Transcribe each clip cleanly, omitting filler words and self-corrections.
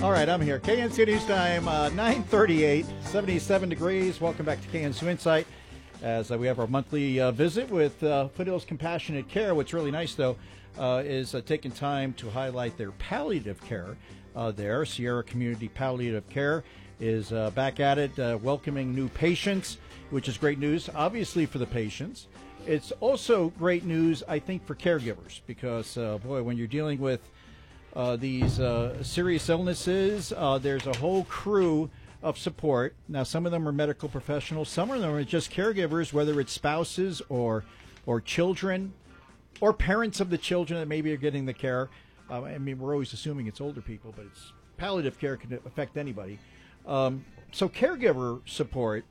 All right, I'm here. KNC News Time, 9:38, 77 degrees. Welcome back to KNC Insight as we have our monthly visit with Foothills Compassionate Care. What's really nice, though, is taking time to highlight their palliative care there. Sierra Community Palliative Care is back at it, welcoming new patients, which is great news, obviously, for the patients. It's also great news, I think, for caregivers because, boy, when you're dealing with these serious illnesses, there's a whole crew of support. Now, some of them are medical professionals. Some of them are just caregivers, whether it's spouses or children or parents of the children that maybe are getting the care. I mean, we're always assuming it's older people, but it's palliative care can affect anybody. So caregiver support,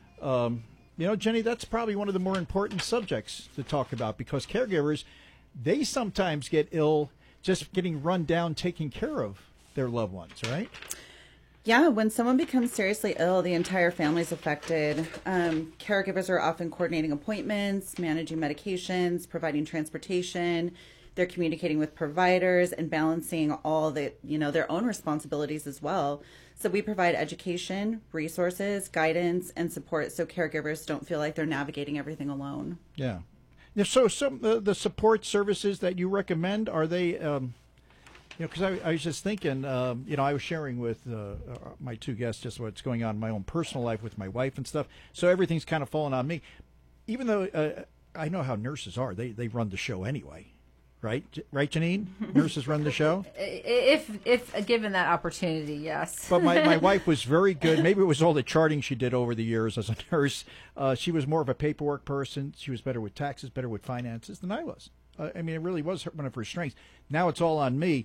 Jenny, that's probably one of the more important subjects to talk about because caregivers, they sometimes get ill just getting run down taking care of their loved ones, right? Yeah, when someone becomes seriously ill, the entire family's affected. Caregivers are often coordinating appointments, managing medications, providing transportation. They're communicating with providers and balancing all the, their own responsibilities as well. So we provide education, resources, guidance, and support so caregivers don't feel like they're navigating everything alone. Yeah. So some the support services that you recommend, are they, because I was just thinking, I was sharing with my two guests just what's going on in my own personal life with my wife and stuff. So everything's kind of falling on me, even though I know how nurses are. They run the show anyway. Right, Janine? Nurses run the show? If given that opportunity, yes. But my wife was very good. Maybe it was all the charting she did over the years as a nurse. She was more of a paperwork person. She was better with taxes, better with finances than I was. I mean, it really was one of her strengths. Now it's all on me.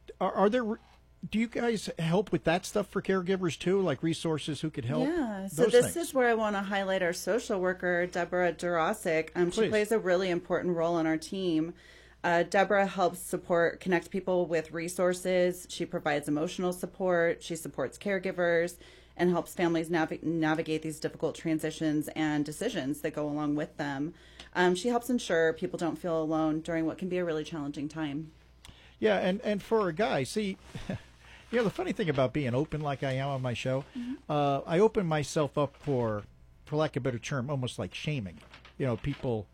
Do you guys help with that stuff for caregivers too, like resources who could help? Yeah, so this is where I want to highlight our social worker, Deborah Durasic. She plays a really important role on our team. Deborah helps connect people with resources. She provides emotional support. She supports caregivers and helps families navigate these difficult transitions and decisions that go along with them. She helps ensure people don't feel alone during what can be a really challenging time. Yeah, and for a guy, see, the funny thing about being open like I am on my show, I open myself up for lack of a better term, almost like shaming. People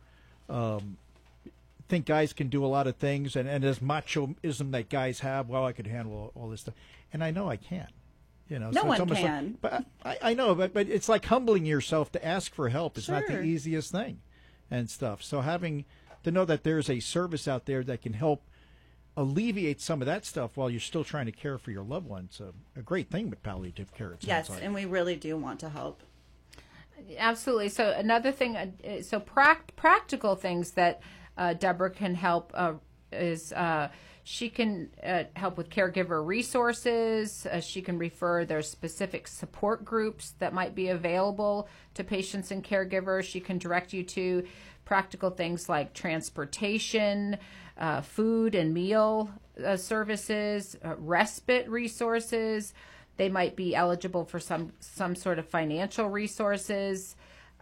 think guys can do a lot of things, and as machoism that guys have, well, I could handle all this stuff, and I know I can't. No so one can. But I know, but it's like humbling yourself to ask for help. It's not the Sure. easiest thing, and stuff. So having to know that there's a service out there that can help alleviate some of that stuff while you're still trying to care for your loved ones, a great thing with palliative care. Yes, like. and we really do want to help. Absolutely. So another thing, practical things that Deborah can help is she can help with caregiver resources. She can refer there's specific support groups that might be available to patients and caregivers. She can direct you to practical things like transportation, food and meal services, respite resources. They might be eligible for some sort of financial resources.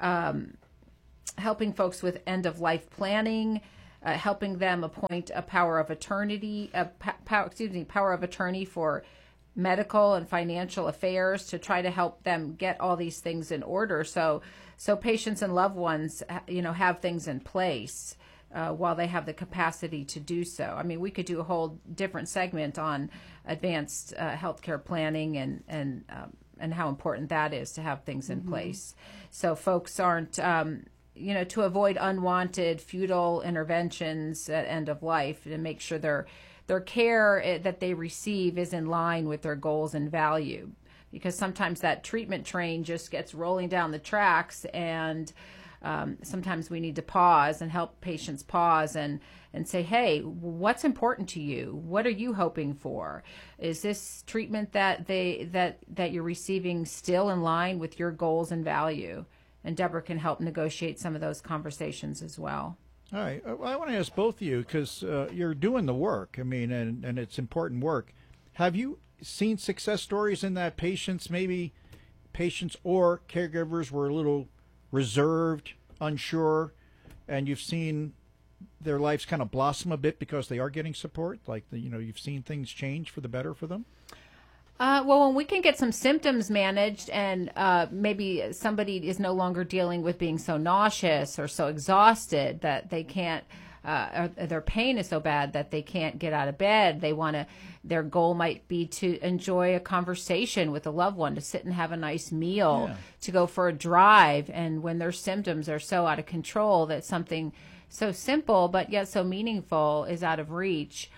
Helping folks with end-of-life planning, helping them appoint a power of attorney, power of attorney for medical and financial affairs to try to help them get all these things in order. So patients and loved ones, have things in place while they have the capacity to do so. I mean, we could do a whole different segment on advanced healthcare planning and how important that is to have things in place. So folks aren't to avoid unwanted, futile interventions at end of life and make sure their care that they receive is in line with their goals and value. Because sometimes that treatment train just gets rolling down the tracks, and sometimes we need to pause and help patients pause and say, hey, what's important to you? What are you hoping for? Is this treatment that you're receiving still in line with your goals and value? And Deborah can help negotiate some of those conversations as well. All right. Well, I want to ask both of you, because you're doing the work, I mean, and it's important work. Have you seen success stories in that patients or caregivers were a little reserved, unsure, and you've seen their lives kind of blossom a bit because they are getting support? Like, you've seen things change for the better for them? Well, when we can get some symptoms managed and maybe somebody is no longer dealing with being so nauseous or so exhausted that they can't, or their pain is so bad that they can't get out of bed. Their goal might be to enjoy a conversation with a loved one, to sit and have a nice meal, to go for a drive. And when their symptoms are so out of control that something so simple but yet so meaningful is out of reach,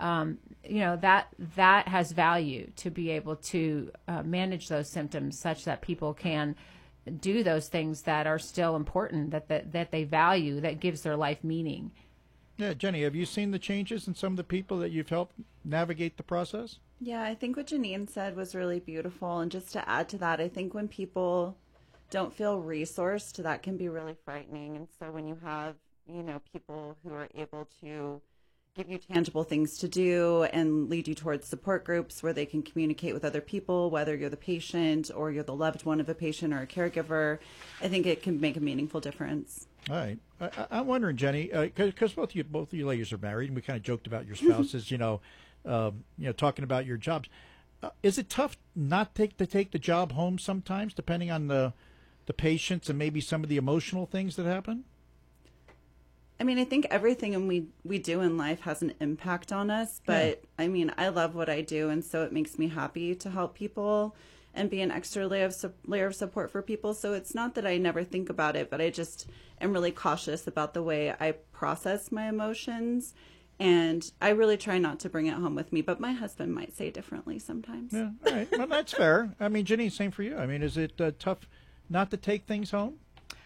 that has value, to be able to manage those symptoms such that people can do those things that are still important, that they value, that gives their life meaning. Yeah, Jenny, have you seen the changes in some of the people that you've helped navigate the process? Yeah, I think what Janine said was really beautiful. And just to add to that, I think when people don't feel resourced, that can be really frightening. And so when you have, people who are able to give you tangible things to do and lead you towards support groups where they can communicate with other people, whether you're the patient or you're the loved one of a patient or a caregiver, I think it can make a meaningful difference. All right. I'm wondering, Jenny, because both of you ladies are married, and we kind of joked about your spouses, talking about your jobs. Is it tough not to take the job home sometimes, depending on the patients and maybe some of the emotional things that happen? I mean, I think everything we do in life has an impact on us, but I mean, I love what I do, and so it makes me happy to help people and be an extra layer of support for people. So it's not that I never think about it, but I just am really cautious about the way I process my emotions. And I really try not to bring it home with me, but my husband might say differently sometimes. Yeah, all right. Well, that's fair. I mean, Jenny, same for you. I mean, is it tough not to take things home?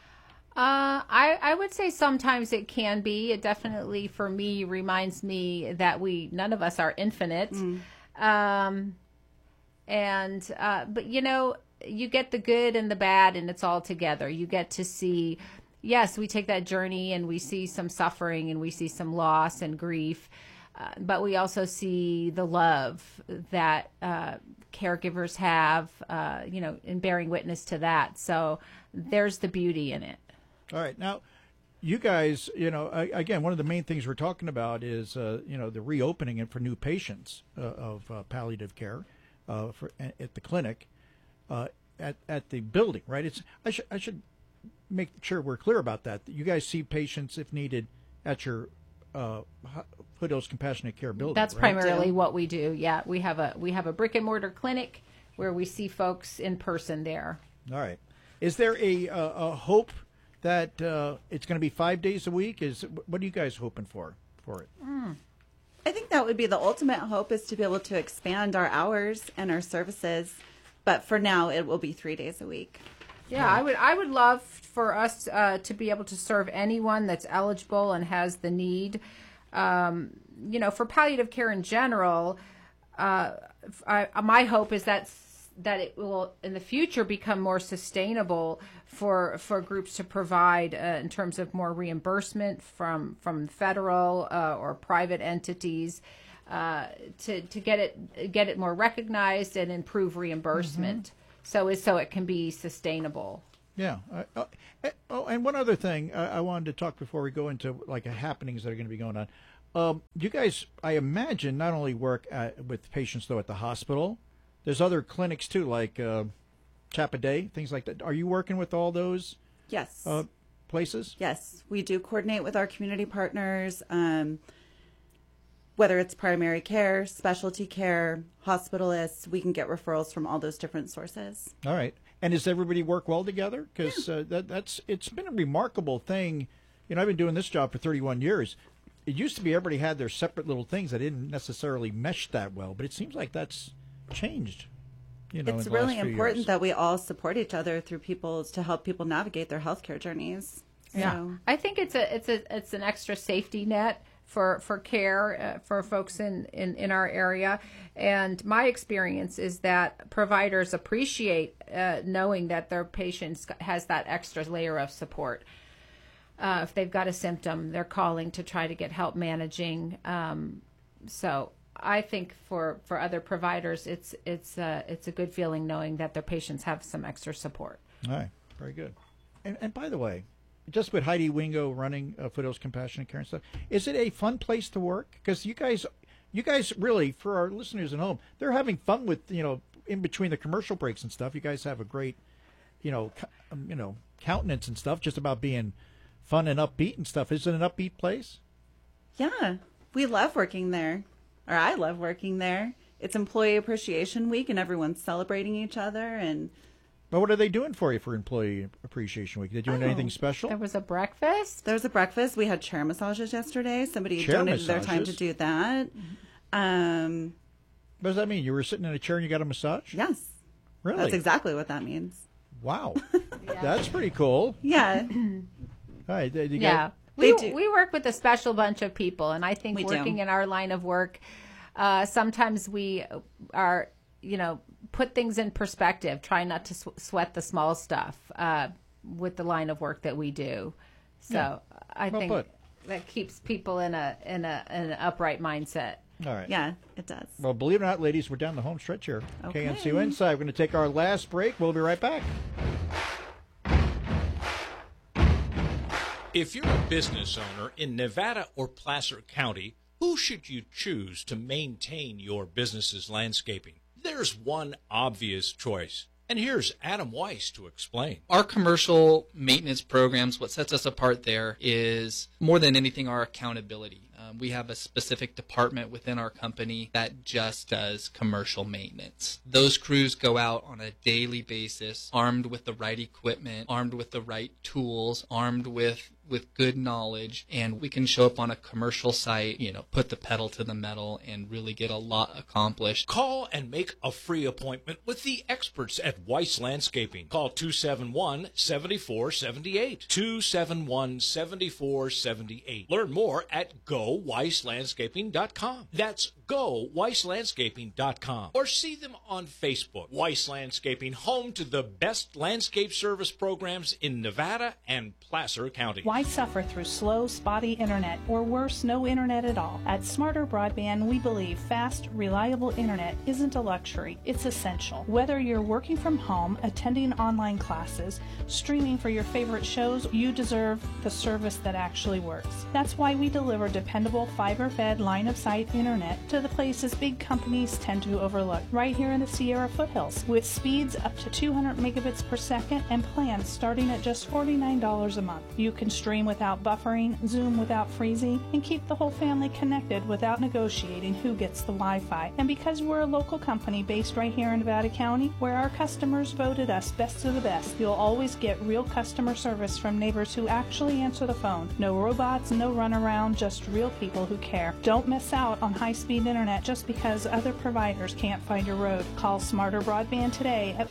I would say sometimes it can be. It definitely, for me, reminds me that none of us are infinite. But you get the good and the bad, and it's all together. You get to see, yes, we take that journey and we see some suffering and we see some loss and grief, but we also see the love that caregivers have, in bearing witness to that. So there's the beauty in it. All right. Now, you guys, again, one of the main things we're talking about is, the reopening it for new patients of palliative care at the clinic, at the building, right? I should make sure we're clear about that. You guys see patients, if needed, at your Foothills Compassionate Care building. That's right? primarily what we do. Yeah, we have a brick and mortar clinic where we see folks in person there. All right. Is there a hope that it's going to be 5 days a week? What are you guys hoping for it? I think that would be the ultimate hope, is to be able to expand our hours and our services. But for now, it will be 3 days a week. Yeah, I would love for us to be able to serve anyone that's eligible and has the need. For palliative care in general, my hope is that it will in the future become more sustainable for groups to provide in terms of more reimbursement from federal or private entities to get it more recognized and improve reimbursement. So it can be sustainable. Yeah. And one other thing I wanted to talk before we go into happenings that are going to be going on. You guys, I imagine, not only work with patients though at the hospital. There's other clinics too, like Chap a Day, things like that. Are you working with all those? Yes. Places? Yes, we do coordinate with our community partners. Whether it's primary care, specialty care, hospitalists, we can get referrals from all those different sources. All right. And does everybody work well together? Because it's been a remarkable thing. I've been doing this job for 31 years. It used to be everybody had their separate little things that didn't necessarily mesh that well, but it seems like that's changed. It's really important that we all support each other to help people navigate their healthcare journeys. Yeah, So. I think it's an extra safety net for care for folks in our area. And my experience is that providers appreciate knowing that their patients has that extra layer of support. If they've got a symptom, they're calling to try to get help managing. So I think for other providers, it's a good feeling knowing that their patients have some extra support. All right, very good. And by the way, just with Heidi Wingo running Foothills Compassionate Care and stuff, is it a fun place to work? Because you guys you guys really, for our listeners at home, they're having fun with, in between the commercial breaks and stuff. You guys have a great, countenance and stuff, just about being fun and upbeat and stuff. Is it an upbeat place? Yeah, we love working there, or I love working there. It's Employee Appreciation Week, and everyone's celebrating each other. And but what are they doing for you for Employee Appreciation Week? Are they doing anything special? There was a breakfast. There was a breakfast. We had chair massages yesterday. Somebody donated their time to do that. What does that mean? You were sitting in a chair and you got a massage? Yes. Really? That's exactly what that means. Wow. That's pretty cool. Yeah. All right. We work with a special bunch of people, and I think working in our line of work, sometimes we are, put things in perspective, try not to sweat the small stuff with the line of work that we do. So I think that keeps people in an upright mindset. All right. Yeah, it does. Well, believe it or not, ladies, we're down the home stretch here. Okay. KNCO Inside. We're going to take our last break. We'll be right back. If you're a business owner in Nevada or Placer County, who should you choose to maintain your business's landscaping? There's one obvious choice. And here's Adam Weiss to explain. Our commercial maintenance programs, what sets us apart there is more than anything our accountability. We have a specific department within our company that just does commercial maintenance. Those crews go out on a daily basis, armed with the right equipment, armed with the right tools, armed with good knowledge, and we can show up on a commercial site, put the pedal to the metal and really get a lot accomplished. Call and make a free appointment with the experts at Weiss Landscaping. Call 271-7478. 271-7478. Learn more at GoWeissLandscaping.com. That's GoWeissLandscaping.com. Or see them on Facebook. Weiss Landscaping, home to the best landscape service programs in Nevada and Placer County. Why suffer through slow, spotty internet, or worse, no internet at all? At Smarter Broadband, we believe fast, reliable internet isn't a luxury, it's essential. Whether you're working from home, attending online classes, streaming for your favorite shows, you deserve the service that actually works. That's why we deliver dependable fiber-fed line-of-sight internet to the places big companies tend to overlook, right here in the Sierra foothills, with speeds up to 200 megabits per second and plans starting at just $49 a month. You can stream without buffering, Zoom without freezing, and keep the whole family connected without negotiating who gets the Wi-Fi. And because we're a local company based right here in Nevada County, where our customers voted us best of the best, you'll always get real customer service from neighbors who actually answer the phone. No robots, no runaround, just real people who care. Don't miss out on high-speed internet just because other providers can't find your road. Call Smarter Broadband today at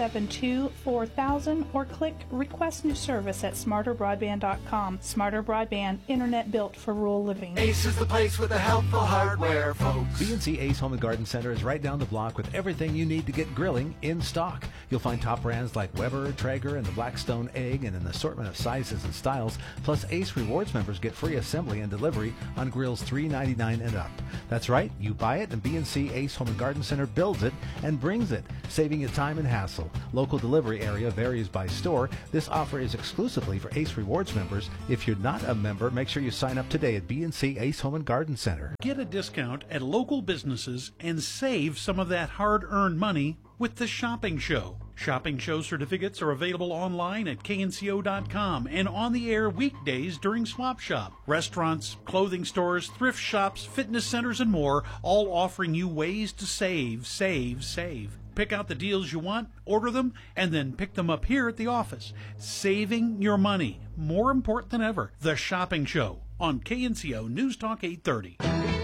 272-4000 or click Request New Service at smarterbroadband.com. Smarter Broadband, internet built for rural living. Ace is the place with the helpful hardware, folks. B&C Ace Home and Garden Center is right down the block with everything you need to get grilling in stock. You'll find top brands like Weber, Traeger, and the Blackstone Egg in an assortment of sizes and styles. Plus, Ace Rewards members get free assembly and delivery on grills $3.99 and up. That's right, you buy it and B&C Ace Home and Garden Center builds it and brings it, saving you time and hassle. Local delivery area varies by store. This offer is exclusively for Ace Rewards members. If you're not a member, make sure you sign up today at B&C Ace Home and Garden Center. Get a discount at local businesses and save some of that hard-earned money with the Shopping Show. Shopping Show certificates are available online at KNCO.com and on the air weekdays during Swap Shop. Restaurants, clothing stores, thrift shops, fitness centers, and more, all offering you ways to save. Pick out the deals you want, order them, and then pick them up here at the office. Saving your money, more important than ever. The Shopping Show on KNCO News Talk 830.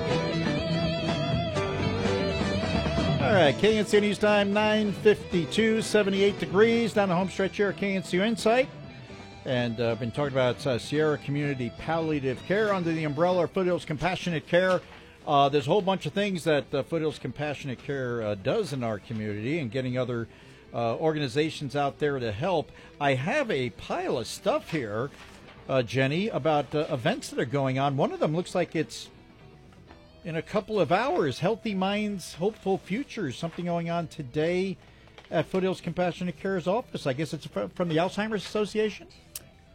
All right, KNCO News Time, 9:52, 78 degrees down the home stretch here at KNCO Insight. And I've been talking about Sierra Community Palliative Care under the umbrella of Foothills Compassionate Care. There's a whole bunch of things that Foothills Compassionate Care does in our community and getting other organizations out there to help. I have a pile of stuff here, Jenny, about events that are going on. One of them looks like it's in a couple of hours. Healthy Minds, Hopeful Futures, something going on today at Foothills Compassionate Care's office. I guess it's from the Alzheimer's Association?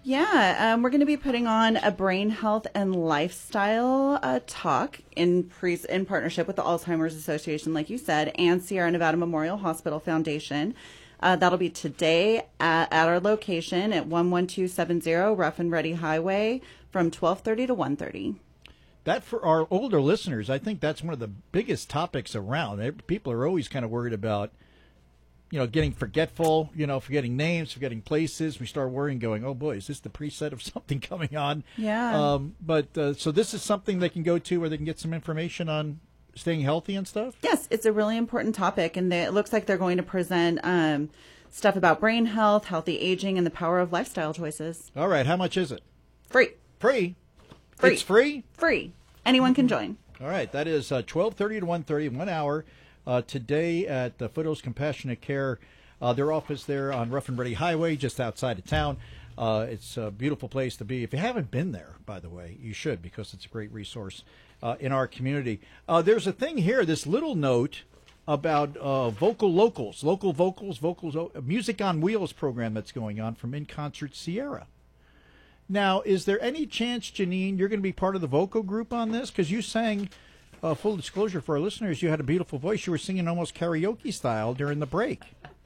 Yeah, we're going to be putting on a brain health and lifestyle talk in partnership with the Alzheimer's Association, like you said, and Sierra Nevada Memorial Hospital Foundation. That'll be today at our location at 11270 Rough and Ready Highway from 12:30 to 1:30. That, for our older listeners, I think that's one of the biggest topics around. People are always kind of worried about, getting forgetful, forgetting names, forgetting places. We start worrying, going, oh boy, is this the preset of something coming on? Yeah. So this is something they can go to where they can get some information on staying healthy and stuff? Yes, it's a really important topic, and it looks like they're going to present stuff about brain health, healthy aging, and the power of lifestyle choices. All right, how much is it? Free. Free? Free. It's free? Free. Anyone can join. All right, that is 12:30 to 1:30, 1 hour. Today at the Foothills Compassionate Care, their office there on Rough and Ready Highway, just outside of town. It's a beautiful place to be. If you haven't been there, by the way, you should, because it's a great resource in our community. There's a thing here, this little note about local vocals, Music on Wheels program that's going on from In Concert Sierra. Now, is there any chance, Janine, you're going to be part of the vocal group on this? Because you sang... full disclosure for our listeners, you had a beautiful voice. You were singing almost karaoke style during the break.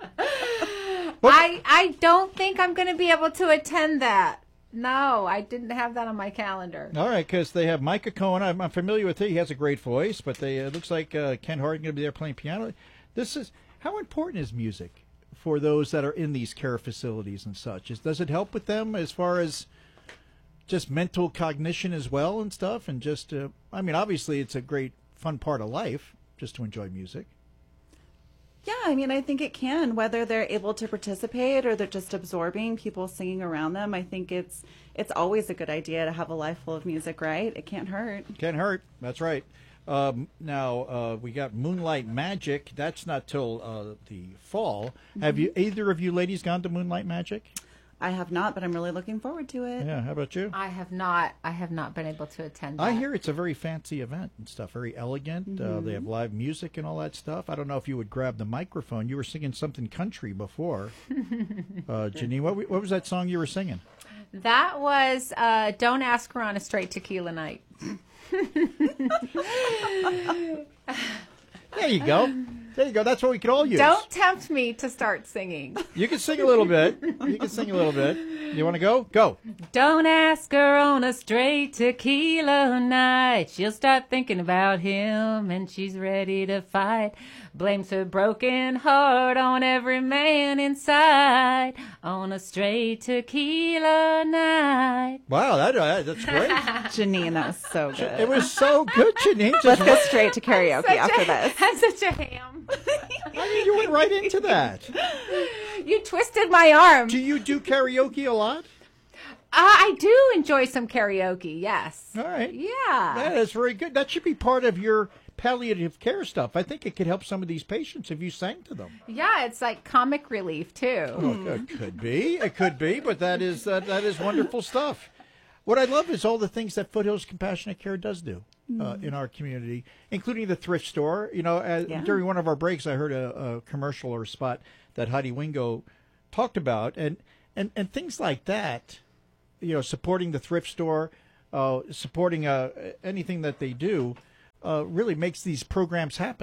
I don't think I'm going to be able to attend that. No, I didn't have that on my calendar. All right, because they have Micah Cohen. I'm familiar with him. He has a great voice, but it looks like Ken Harding going to be there playing piano. How important is music for those that are in these care facilities and such? Does it help with them as far as just mental cognition as well and stuff? And just, obviously it's a great fun part of life just to enjoy music. Yeah, I think it can, whether they're able to participate or they're just absorbing people singing around them. I think it's always a good idea to have a life full of music, right? It can't hurt. Can't hurt. That's right. Now, we got Moonlight Magic. That's not till the fall. Mm-hmm. Have either of you ladies gone to Moonlight Magic? I have not, but I'm really looking forward to it. Yeah, how about you? I have not been able to attend that. I hear it's a very fancy event and stuff, very elegant. Mm-hmm. They have live music and all that stuff. I don't know if you would grab the microphone. You were singing something country before. Janine, what was that song you were singing? That was Don't Ask Her on a Straight Tequila Night. There you go. That's what we could all use. Don't tempt me to start singing. You can sing a little bit. You want to go? Go. Don't ask her on a straight tequila night. She'll start thinking about him and she's ready to fight. Blames her broken heart on every man inside on a straight tequila night. Wow, that's great. Janine, that was so good. It was so good, Janine. Let's go straight to karaoke after this. I'm such a ham. You went right into that. You twisted my arm. Do you do karaoke a lot? I do enjoy some karaoke, yes. All right. Yeah. That is very good. That should be part of your palliative care stuff. I think it could help some of these patients if you sang to them. Yeah, it's like comic relief, too. Oh, it could be, but that is wonderful stuff. What I love is all the things that Foothills Compassionate Care does do in our community, including the thrift store. During one of our breaks, I heard a commercial or a spot that Heidi Wingo talked about, and things like that. Supporting the thrift store, supporting anything that they do, really makes these programs happen.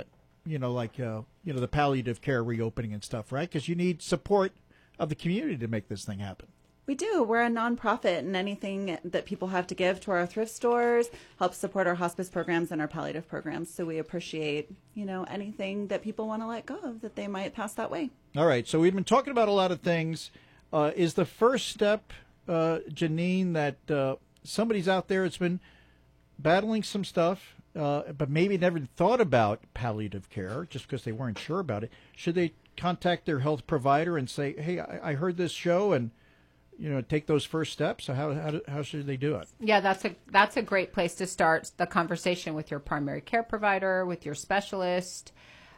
The palliative care reopening and stuff, right? Because you need support of the community to make this thing happen. We do. We're a nonprofit, and anything that people have to give to our thrift stores helps support our hospice programs and our palliative programs. So we appreciate, anything that people want to let go of that they might pass that way. All right. So we've been talking about a lot of things. Is the first step, Janine, that somebody's out there that's been battling some stuff, but maybe never thought about palliative care just because they weren't sure about it? Should they contact their health provider and say, hey, I heard this show, and take those first steps? So how should they do it? Yeah, that's a great place to start the conversation with your primary care provider, with your specialist.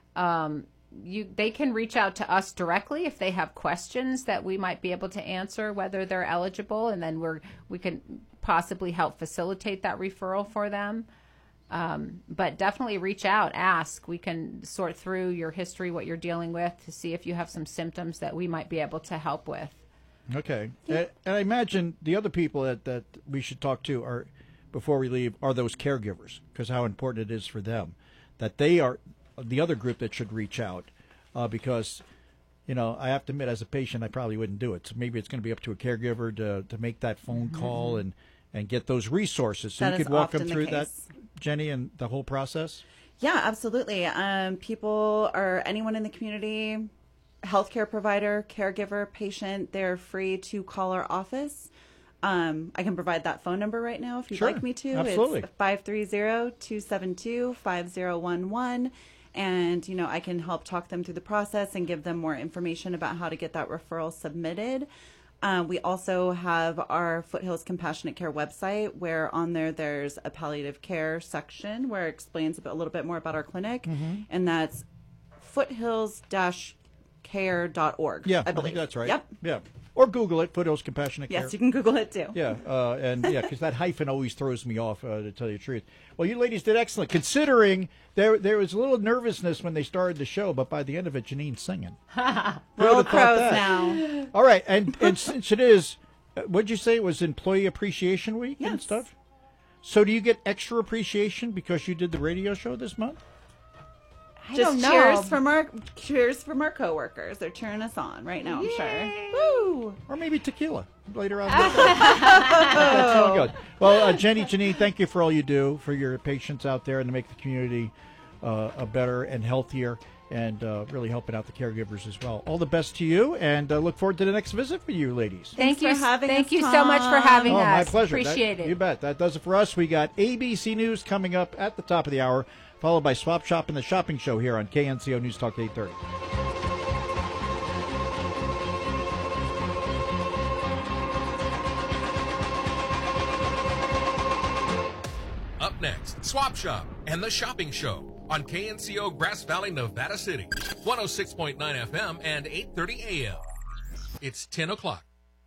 They can reach out to us directly if they have questions that we might be able to answer, whether they're eligible, and then we can possibly help facilitate that referral for them. But definitely reach out, ask. We can sort through your history, what you're dealing with, to see if you have some symptoms that we might be able to help with. Okay. And I imagine the other people that we should talk to are, before we leave, are those caregivers, because how important it is for them. That they are the other group that should reach out, because, I have to admit, as a patient, I probably wouldn't do it. So maybe it's going to be up to a caregiver to make that phone call and get those resources. So that you could walk them through that, Jenny, and the whole process? Yeah, absolutely. People or anyone in the community, healthcare provider, caregiver, patient, they're free to call our office. I can provide that phone number right now if you'd like me to. Absolutely. It's 530-272-5011. And, I can help talk them through the process and give them more information about how to get that referral submitted. We also have our Foothills Compassionate Care website, where on there's a palliative care section where it explains a little bit more about our clinic. And that's foothills-care.org. Yeah, I believe think that's right. Yep. Yeah. Or Google it, Foothills Compassionate Care. Yes, you can Google it too. Yeah, because that hyphen always throws me off, to tell you the truth. Well, you ladies did excellent, considering there was a little nervousness when they started the show, but by the end of it, Janine's singing. We're all pros now. All right, and since it is, what'd you say, it was Employee Appreciation Week and stuff? So do you get extra appreciation because you did the radio show this month? Just cheers from our coworkers. They're cheering us on right now, I'm sure. Woo! Or maybe tequila later on. That's all good. Well, Janine, thank you for all you do for your patients out there and to make the community a better and healthier, and really helping out the caregivers as well. All the best to you, and look forward to the next visit for you ladies. Thank you for having us. Thank you so much for having us. My pleasure. Appreciate it. You bet. That does it for us. We got ABC News coming up at the top of the hour, followed by Swap Shop and the Shopping Show here on KNCO News Talk 830. Up next, Swap Shop and the Shopping Show on KNCO Grass Valley, Nevada City, 106.9 FM and 8:30 AM. It's 10 o'clock.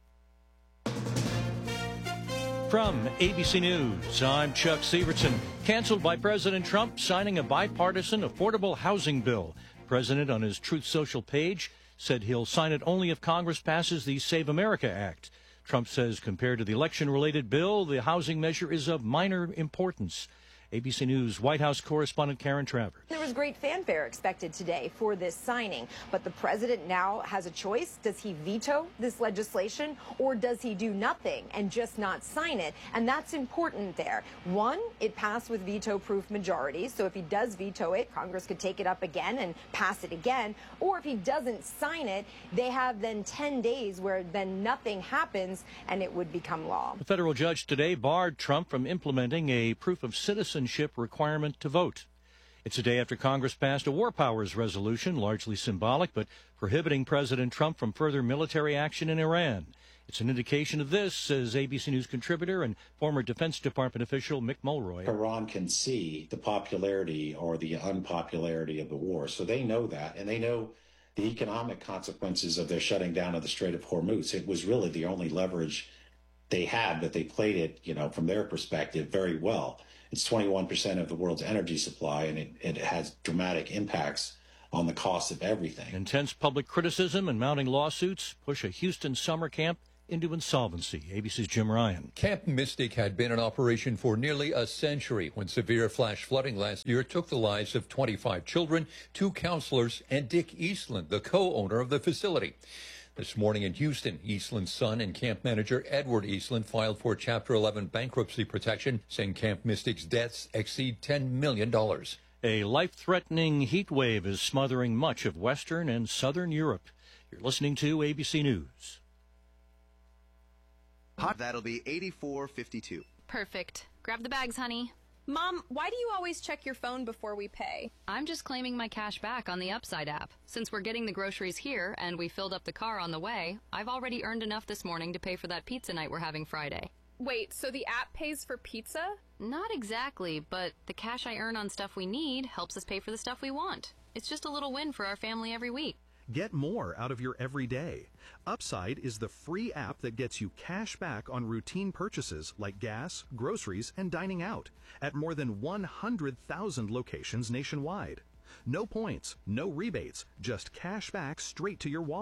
From ABC News, I'm Chuck Severson. Canceled by President Trump signing a bipartisan affordable housing bill. President on his Truth Social page said he'll sign it only if Congress passes the Save America Act. Trump says compared to the election-related bill, the housing measure is of minor importance. ABC News White House correspondent Karen Travers. There was great fanfare expected today for this signing, but the president now has a choice. Does he veto this legislation, or does he do nothing and just not sign it? And that's important there. One, it passed with veto-proof majority, so if he does veto it, Congress could take it up again and pass it again. Or if he doesn't sign it, they have then 10 days where then nothing happens and it would become law. The federal judge today barred Trump from implementing a proof of citizenship requirement to vote. It's a day after Congress passed a war powers resolution, largely symbolic, but prohibiting President Trump from further military action in Iran. It's an indication of this, says ABC News contributor and former Defense Department official Mick Mulroy. Iran can see the popularity or the unpopularity of the war, so they know that, and they know the economic consequences of their shutting down of the Strait of Hormuz. It was really the only leverage they had, but they played it, from their perspective, very well. It's 21% of the world's energy supply, and it has dramatic impacts on the cost of everything. Intense public criticism and mounting lawsuits push a Houston summer camp into insolvency. ABC's Jim Ryan. Camp Mystic had been in operation for nearly a century when severe flash flooding last year took the lives of 25 children, 2 counselors, and Dick Eastland, the co-owner of the facility. This morning in Houston, Eastland's son and camp manager Edward Eastland filed for Chapter 11 bankruptcy protection, saying Camp Mystic's debts exceed $10 million. A life-threatening heat wave is smothering much of Western and Southern Europe. You're listening to ABC News. That'll be 84.52. Perfect. Grab the bags, honey. Mom, why do you always check your phone before we pay? I'm just claiming my cash back on the Upside app. Since we're getting the groceries here and we filled up the car on the way, I've already earned enough this morning to pay for that pizza night we're having Friday. Wait, so the app pays for pizza? Not exactly, but the cash I earn on stuff we need helps us pay for the stuff we want. It's just a little win for our family every week. Get more out of your everyday. Upside is the free app that gets you cash back on routine purchases like gas, groceries, and dining out at more than 100,000 locations nationwide. No points, no rebates, just cash back straight to your wallet.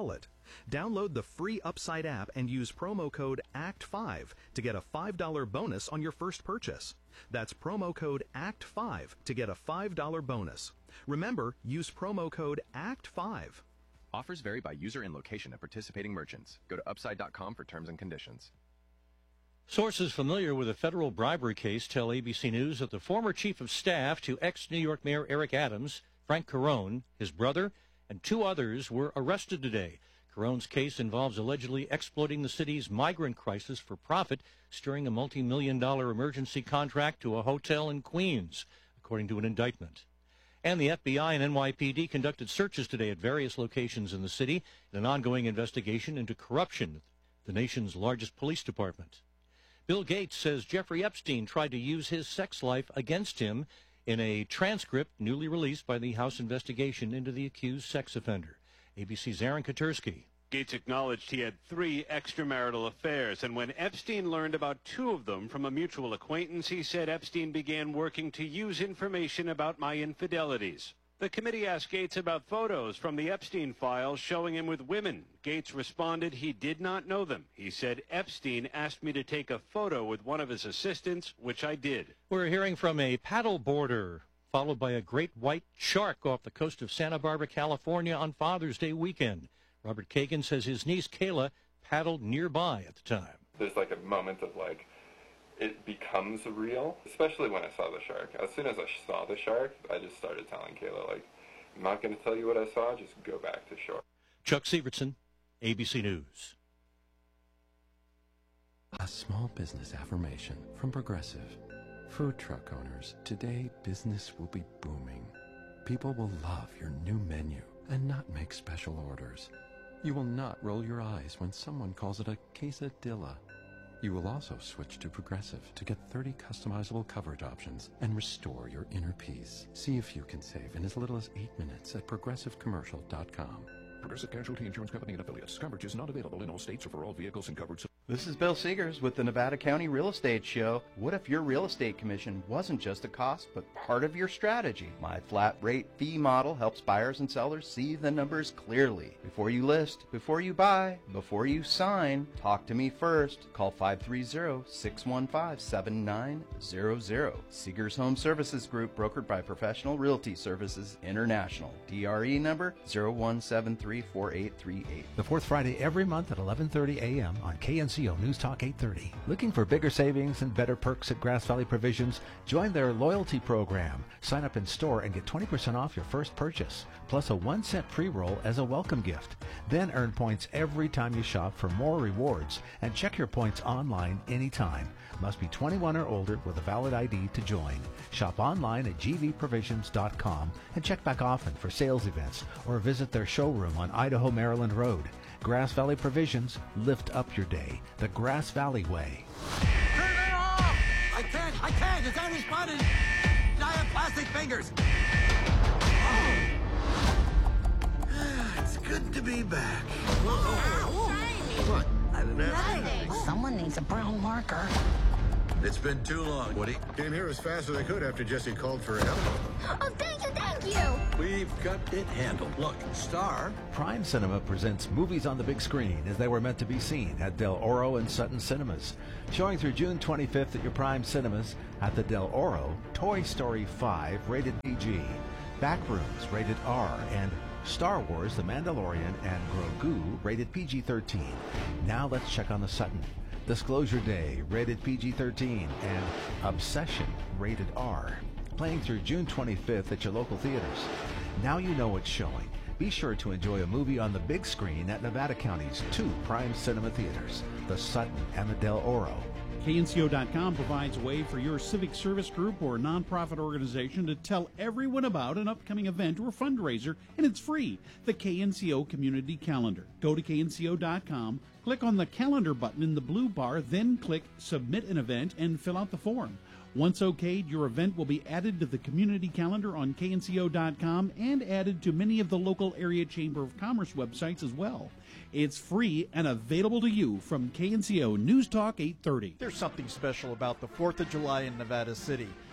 Download the free Upside app and use promo code ACT5 to get a $5 bonus on your first purchase. That's promo code ACT5 to get a $5 bonus. Remember, use promo code ACT5. Offers vary by user and location at participating merchants. Go to upside.com for terms and conditions. Sources familiar with a federal bribery case tell ABC News that the former chief of staff to ex-New York Mayor Eric Adams, Frank Carone, his brother, and 2 others were arrested today. Carone's case involves allegedly exploiting the city's migrant crisis for profit, steering a multi-million-dollar emergency contract to a hotel in Queens, according to an indictment. And the FBI and NYPD conducted searches today at various locations in the city in an ongoing investigation into corruption, the nation's largest police department. Bill Gates says Jeffrey Epstein tried to use his sex life against him in a transcript newly released by the House investigation into the accused sex offender. ABC's Aaron Katursky. Gates acknowledged he had 3 extramarital affairs, and when Epstein learned about 2 of them from a mutual acquaintance, he said Epstein began working to use information about my infidelities. The committee asked Gates about photos from the Epstein files showing him with women. Gates responded he did not know them. He said Epstein asked me to take a photo with one of his assistants, which I did. We're hearing from a paddle boarder, followed by a great white shark off the coast of Santa Barbara, California on Father's Day weekend. Robert Kagan says his niece Kayla paddled nearby at the time. There's like a moment of like, it becomes real, especially when I saw the shark. As soon as I saw the shark, I just started telling Kayla, like, I'm not going to tell you what I saw, just go back to shore. Chuck Severson, ABC News. A small business affirmation from Progressive. Food truck owners, today business will be booming. People will love your new menu and not make special orders. You will not roll your eyes when someone calls it a quesadilla. You will also switch to Progressive to get 30 customizable coverage options and restore your inner peace. See if you can save in as little as 8 minutes at progressivecommercial.com. Progressive Casualty Insurance Company and affiliates. Coverage is not available in all states or for all vehicles and coverage. This is Bill Seegers with the Nevada County Real Estate Show. What if your real estate commission wasn't just a cost, but part of your strategy? My flat rate fee model helps buyers and sellers see the numbers clearly. Before you list, before you buy, before you sign, talk to me first. Call 530-615-7900. Seegers Home Services Group, brokered by Professional Realty Services International. DRE number 01734838. The fourth Friday every month at 11:30 a.m. on KNCO News Talk 830. Looking for bigger savings and better perks at Grass Valley Provisions? Join their loyalty program. Sign up in store and get 20% off your first purchase, plus a 1-cent pre-roll as a welcome gift. Then earn points every time you shop for more rewards, and check your points online anytime. Must be 21 or older with a valid ID to join. Shop online at gvprovisions.com and check back often for sales events or visit their showroom on Idaho, Maryland Road. Grass Valley Provisions, lift up your day. The Grass Valley way. Turn it off! I can't! It's on his button! I have plastic fingers! Oh. It's good to be back. What? Nothing. Someone needs a brown marker. It's been too long, Woody. Came here as fast as I could after Jesse called for help. Oh, thank you! We've got it handled. Look, Star. Prime Cinema presents movies on the big screen as they were meant to be seen at Del Oro and Sutton Cinemas. Showing through June 25th at your Prime Cinemas at the Del Oro, Toy Story 5, rated PG, Backrooms, rated R, and Star Wars, The Mandalorian, and Grogu, rated PG-13. Now let's check on the Sutton. Disclosure Day, rated PG-13, and Obsession, rated R. Playing through June 25th at your local theaters. Now you know what's showing. Be sure to enjoy a movie on the big screen at Nevada County's 2 Prime Cinema theaters, the Sutton and the Del Oro. KNCO.com provides a way for your civic service group or nonprofit organization to tell everyone about an upcoming event or fundraiser, and it's free. The KNCO Community Calendar. Go to KNCO.com, click on the calendar button in the blue bar, then click Submit an Event and fill out the form. Once okayed, your event will be added to the community calendar on KNCO.com and added to many of the local area Chamber of Commerce websites as well. It's free and available to you from KNCO News Talk 830. There's something special about the 4th of July in Nevada City.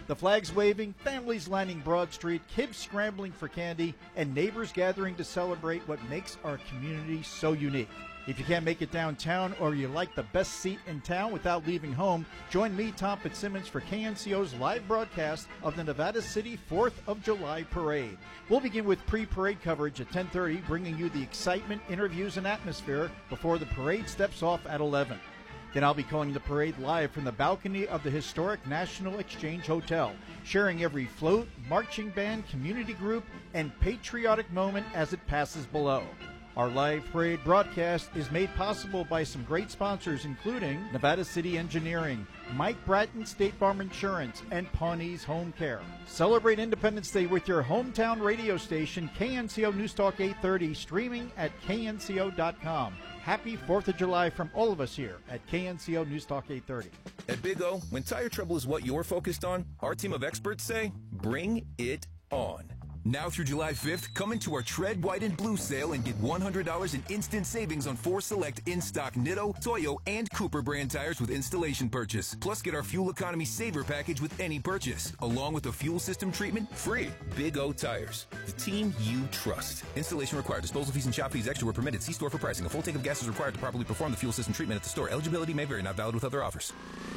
The flags waving, families lining Broad Street, kids scrambling for candy, and neighbors gathering to celebrate what makes our community so unique. If you can't make it downtown or you like the best seat in town without leaving home, join me, Tom Fitzsimmons, for KNCO's live broadcast of the Nevada City 4th of July Parade. We'll begin with pre-parade coverage at 10:30, bringing you the excitement, interviews, and atmosphere before the parade steps off at 11. Then I'll be calling the parade live from the balcony of the historic National Exchange Hotel, sharing every float, marching band, community group, and patriotic moment as it passes below. Our live parade broadcast is made possible by some great sponsors, including Nevada City Engineering, Mike Bratton State Farm Insurance, and Pawnee's Home Care. Celebrate Independence Day with your hometown radio station, KNCO News Talk 830, streaming at knco.com. Happy 4th of July from all of us here at KNCO News Talk 830. At Big O, when tire trouble is what you're focused on, our team of experts say, bring it on. Now through July 5th, come into our Tread White and Blue sale and get $100 in instant savings on 4 select in-stock Nitto, Toyo, and Cooper brand tires with installation purchase. Plus, get our Fuel Economy Saver package with any purchase, along with a fuel system treatment free. Big O Tires, the team you trust. Installation required. Disposal fees and shop fees extra were permitted. See store for pricing. A full tank of gas is required to properly perform the fuel system treatment at the store. Eligibility may vary. Not valid with other offers.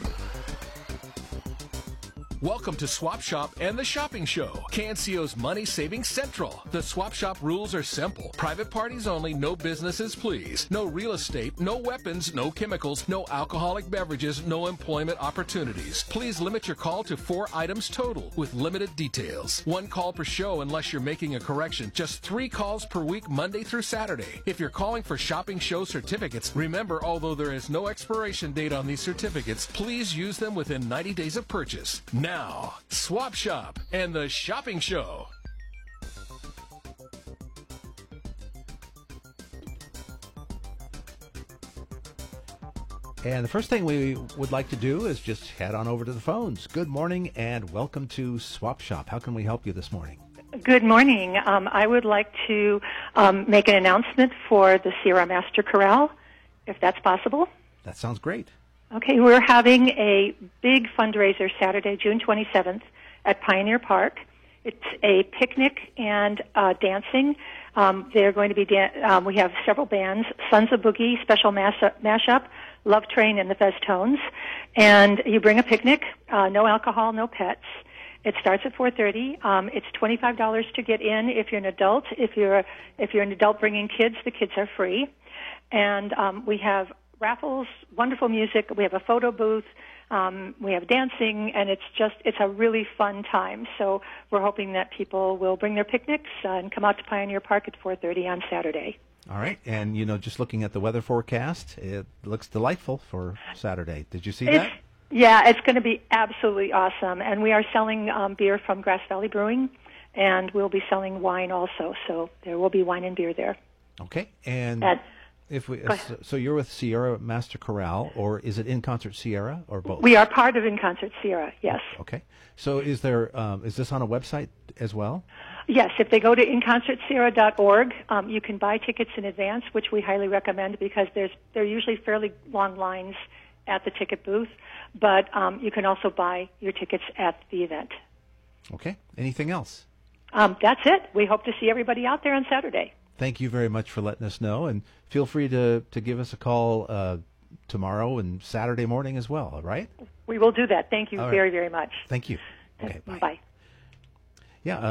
Welcome to Swap Shop and the Shopping Show, KNCO's Money Saving Central. The Swap Shop rules are simple. Private parties only, no businesses please. No real estate, no weapons, no chemicals, no alcoholic beverages, no employment opportunities. Please limit your call to 4 items total with limited details. 1 call per show unless you're making a correction. Just 3 calls per week, Monday through Saturday. If you're calling for Shopping Show certificates, remember, although there is no expiration date on these certificates, please use them within 90 days of purchase. Now, Swap Shop and the Shopping Show. And the first thing we would like to do is just head on over to the phones. Good morning and welcome to Swap Shop. How can we help you this morning? Good morning. I would like to make an announcement for the Sierra Master Chorale, if that's possible. That sounds great. Okay, we're having a big fundraiser Saturday, June 27th at Pioneer Park. It's a picnic and dancing. They're going to be, we have several bands, Sons of Boogie, Special Mashup, Love Train, and the Festones. And you bring a picnic, no alcohol, no pets. It starts at 4:30. It's $25 to get in if you're an adult. If you're an adult bringing kids, the kids are free. And we have raffles, wonderful music. We have a photo booth. We have dancing, and it's a really fun time. So we're hoping that people will bring their picnics and come out to Pioneer Park at 4:30 on Saturday. All right. And, just looking at the weather forecast, it looks delightful for Saturday. Did you see that? Yeah, it's going to be absolutely awesome. And we are selling beer from Grass Valley Brewing, and we'll be selling wine also. So there will be wine and beer there. Okay. And so you're with Sierra Master Chorale, or is it In Concert Sierra, or both? We are part of In Concert Sierra, yes. Okay. So is this on a website as well? Yes, if they go to inconcertsierra.org, you can buy tickets in advance, which we highly recommend because there are usually fairly long lines at the ticket booth, but you can also buy your tickets at the event. Okay. Anything else? That's it. We hope to see everybody out there on Saturday. Thank you very much for letting us know, and feel free to give us a call tomorrow and Saturday morning as well, all right? We will do that. Thank you all very, right. very much. Thank you. Okay, bye. Bye. Yeah.